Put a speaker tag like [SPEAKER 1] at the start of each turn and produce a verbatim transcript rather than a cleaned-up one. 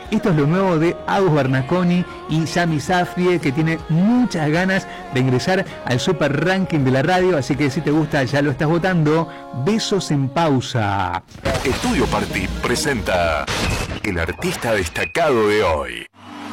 [SPEAKER 1] Esto es lo nuevo de Agus Bernasconi y Yami Safdie, que tiene muchas ganas de ingresar al super ranking de la radio, así que si te gusta ya lo estás votando. Besos en pausa.
[SPEAKER 2] Estudio Party presenta el artista destacado de hoy.